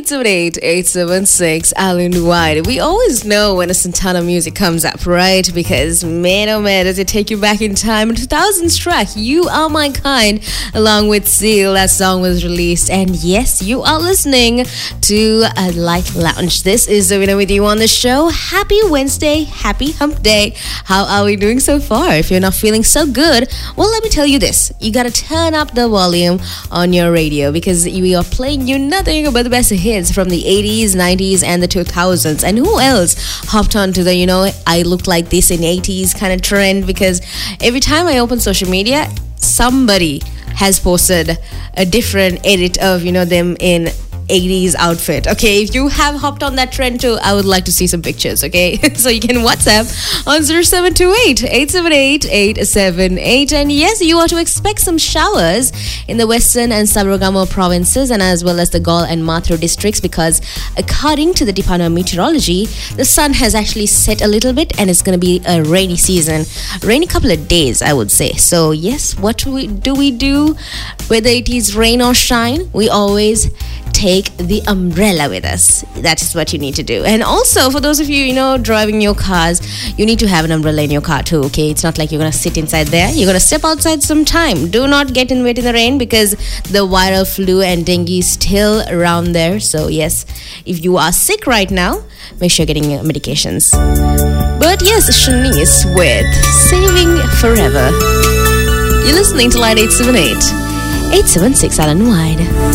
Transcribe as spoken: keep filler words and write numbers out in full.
eight seven eight, eight seven six, island-wide. We always know when a Santana music comes up, right? Because man oh man, does it take you back in time. two thousands track, You Are My Kind, along with Seal. That song was released. And yes, you are listening to a Light Lounge. This is Zavina with you on the show. Happy Wednesday, happy hump day. How are we doing so far? If you're not feeling so good, well, let me tell you this. You gotta turn up the volume on your radio because we are playing you nothing but the best hits from the eighties, nineties, and the two thousands. And who else hopped on to the, you know, I look like this in eighties kind of trend? Because every time I open social media, somebody has posted a different edit of, you know, them in eighties outfit. Okay, if you have hopped on that trend too, I would like to see some pictures. Okay, so you can WhatsApp on zero seven two eight, eight seven eight, eight seven eight. And yes, you are to expect some showers in the western and Sabaragamuwa provinces, and as well as the Gaul and Mathur districts, because according to the Department of Meteorology, the sun has actually set a little bit and it's going to be a rainy season, rainy couple of days, I would say. So yes, what do we do we do whether it is rain or shine? We always take the umbrella with us. That is what you need to do. And also, for those of you, you know, driving your cars, you need to have an umbrella in your car too, okay? It's not like you're going to sit inside there. You're going to step outside sometime. Do not get in wet in the rain because the viral flu and dengue is still around there. So yes, if you are sick right now, make sure you're getting your medications. But yes, Shanice with Saving Forever. You're listening to Line eight seven eight, eight seven six Island Wide.